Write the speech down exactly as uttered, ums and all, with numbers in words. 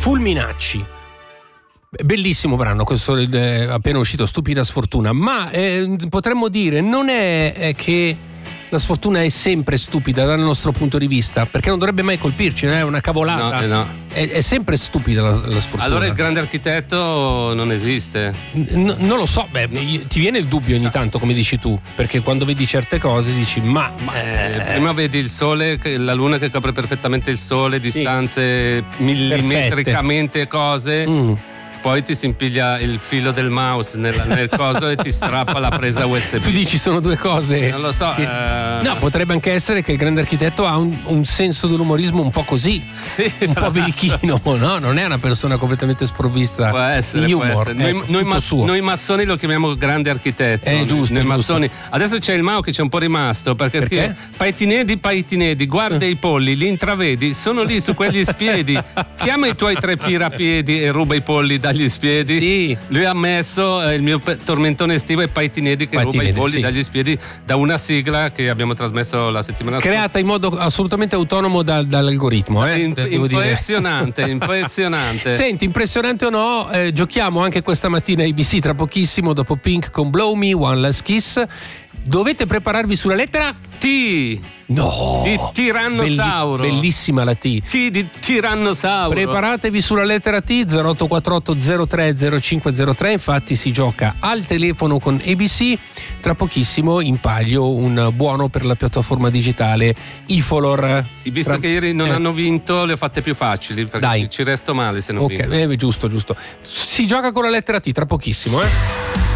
Fulminacci. Bellissimo brano questo, eh, appena uscito, Stupida sfortuna, ma eh, potremmo dire non è, è che la sfortuna è sempre stupida dal nostro punto di vista, perché non dovrebbe mai colpirci, non è una cavolata. No, no. È, è sempre stupida la, la sfortuna. Allora il grande architetto non esiste? N- non lo so, beh, ti viene il dubbio ogni tanto, come dici tu, perché quando vedi certe cose dici ma... ma eh, prima vedi il sole, la luna che copre perfettamente il sole, distanze sì. millimetricamente cose... Mm. Poi ti si impiglia il filo del mouse nel, nel coso e ti strappa la presa U S B. Tu dici sono due cose. Non lo so. Che... Eh... No, potrebbe anche essere che il grande architetto ha un, un senso dell'umorismo un po' così, sì, un po' birichino, no? Non è una persona completamente sprovvista può essere, di humor. Può essere. Ecco, noi, noi, mas- noi massoni lo chiamiamo grande architetto. È giusto. Noi giusto. massoni. Adesso c'è il Mao che c'è un po' rimasto perché, perché? scrive Paitinedi, Paitinedi, guarda i polli, li intravedi, sono lì su quegli spiedi. Chiama i tuoi tre pirapiedi e ruba i polli dagli spiedi. Sì. Lui ha messo eh, il mio pe- tormentone estivo è Paitinedi che Paitinedi, ruba i polli sì. dagli spiedi da una sigla che abbiamo trasmesso la settimana scorsa. Creata in modo assolutamente autonomo da, dall'algoritmo. Eh, in, impressionante, impressionante. Senti, impressionante o no, eh, giochiamo anche questa mattina a A B C tra pochissimo dopo Pink con Blow Me, One Last Kiss. Dovete prepararvi sulla lettera T. No! Di tirannosauro. Belli, bellissima la T. T di tirannosauro. Preparatevi sulla lettera T. Zero otto quattro otto zero tre zero cinque zero tre. Infatti si gioca al telefono con A B C. Tra pochissimo in palio un buono per la piattaforma digitale Ifolor. Visto Tra... che ieri non eh. hanno vinto, le ho fatte più facili perché Dai. ci, ci resto male se non Ok, vinco. eh, giusto, giusto. Si gioca con la lettera T tra pochissimo, eh.